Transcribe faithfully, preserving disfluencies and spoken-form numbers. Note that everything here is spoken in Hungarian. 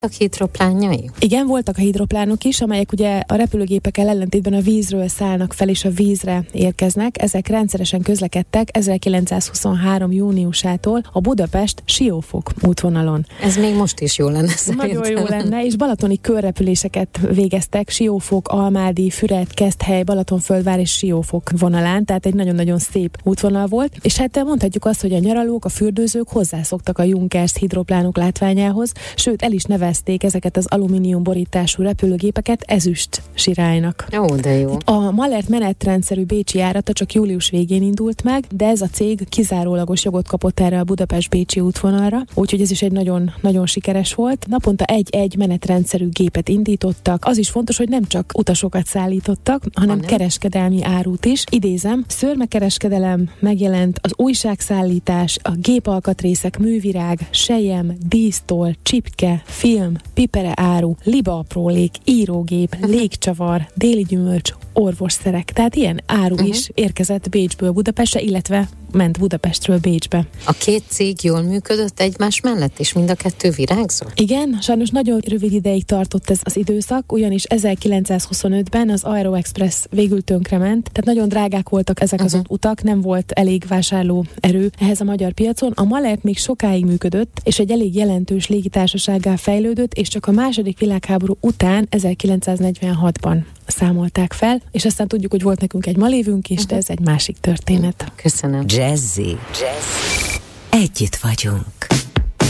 A hidroplánjai? Igen, voltak a hidroplánok is, amelyek ugye a repülőgépekkel ellentétben a vízről szállnak fel és a vízre érkeznek. Ezek rendszeresen közlekedtek ezerkilencszázhuszonhárom júniusától a Budapest-Siófok útvonalon. Ez még most is jó lenne szerintem. Nagyon jó lenne, és balatoni körrepüléseket végeztek Siófok, Almádi, Füred, Keszthely, Balatonföldvár és Siófok vonalán, tehát egy nagyon-nagyon szép útvonal volt, és hát mondhatjuk azt, hogy a nyaralók, a fürdőzők hozzászoktak a Junkers hidroplánok látványához, sőt el is nevezték ezeket az alumínium borítású repülőgépeket ezüst sirálynak. Jó, de jó. A Malert menetrendszerű bécsi járata csak július végén indult meg, de ez a cég kizárólagos jogot kapott erre a Budapest-Bécsi útvonalra, úgyhogy ez is egy nagyon, nagyon sikeres volt. Naponta egy-egy menetrendszerű gépet indítottak. Az is fontos, hogy nem csak utasokat szállítottak, hanem hanem kereskedelmi árut is. Idézem, szőrmekereskedelem megjelent, az újságszállítás, a gépalkatrészek, művirág, selyem, dísztól, csipke, film, pipere áru, libaaprólék, írógép, légcsavar, déli gyümölcs, orvosszerek. Tehát ilyen áru uh-huh. is érkezett Bécsből Budapestre, illetve ment Budapestről Bécsbe. A két cég jól működött egymás mellett, és mind a kettő virágzott? Igen, sajnos nagyon rövid ideig tartott ez az időszak, ugyanis ezerkilencszázhuszonötben az Aero Express végül tönkrement, tehát nagyon drágák voltak ezek uh-huh. az utak, nem volt elég vásárló erő ehhez a magyar piacon. A Malert még sokáig működött, és egy elég jelentős légitársasággá fejlődött, és csak a második világháború után ezerkilencszáznegyvenhatban számolták fel, és aztán tudjuk, hogy volt nekünk egy malévünk is, uh-huh. de ez egy másik történet. Köszönöm. Jazzy. Jazzy. Együtt vagyunk.